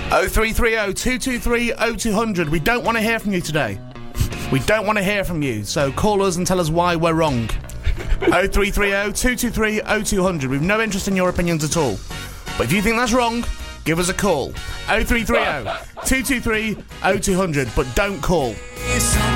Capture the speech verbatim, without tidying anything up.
oh three three oh, two two three, oh two hundred. We don't want to hear from you today. We don't want to hear from you, so call us and tell us why we're wrong. oh three three oh, two two three, oh two hundred. We've no interest in your opinions at all. But if you think that's wrong, give us a call. oh three three oh, two two three, oh two hundred. But don't call.